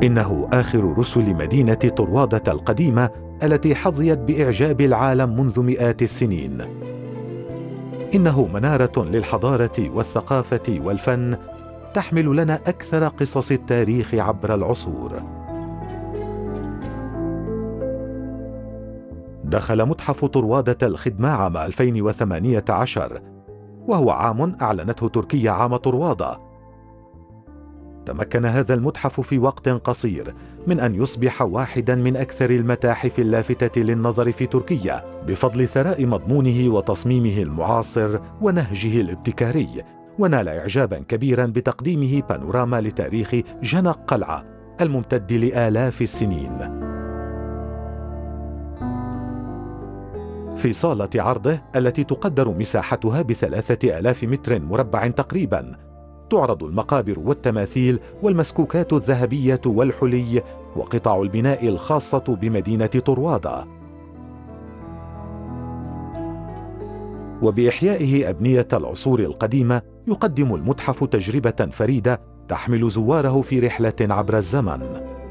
إنه آخر رسل مدينة طروادة القديمة التي حظيت بإعجاب العالم منذ مئات السنين. إنه منارة للحضارة والثقافة والفن، تحمل لنا أكثر قصص التاريخ عبر العصور. دخل متحف طروادة الخدمة عام 2018، وهو عام أعلنته تركيا عام طروادة. تمكن هذا المتحف في وقت قصير من أن يصبح واحدا من أكثر المتاحف اللافتة للنظر في تركيا، بفضل ثراء مضمونه وتصميمه المعاصر ونهجه الابتكاري، ونال إعجابا كبيرا بتقديمه بانوراما لتاريخ جنق قلعة الممتد لآلاف السنين. في صالة عرضه التي تقدر مساحتها ب3000 متر مربع تقريبا، تعرض المقابر والتماثيل والمسكوكات الذهبية والحلي وقطع البناء الخاصة بمدينة طروادة. وبإحيائه أبنية العصور القديمة، يقدم المتحف تجربة فريدة تحمل زواره في رحلة عبر الزمن.